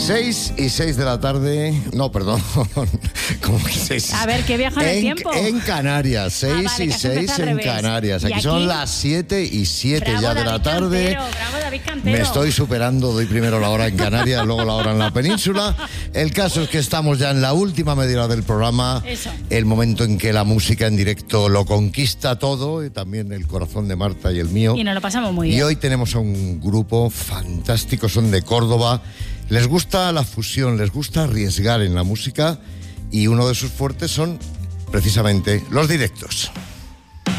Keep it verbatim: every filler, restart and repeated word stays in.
seis y seis de la tarde. No, perdón. ¿Cómo que seis? A ver, ¿qué viaja en el en, tiempo? En Canarias. seis Ah, vale, y que has seis empezado al en revés. Canarias. ¿Y Aquí, aquí? son las siete y siete Bravo, ya de la David tarde. Cantero, bravo, David Cantero. Me estoy superando. Doy primero la hora en Canarias, luego la hora en la península. El caso es que estamos ya en la última media hora del programa. Eso. El momento en que la música en directo lo conquista todo. Y también el corazón de Marta y el mío. Y nos lo pasamos muy bien. Y hoy tenemos a un grupo fantástico, son de Córdoba. Les gusta la fusión, les gusta arriesgar en la música y uno de sus fuertes son precisamente los directos.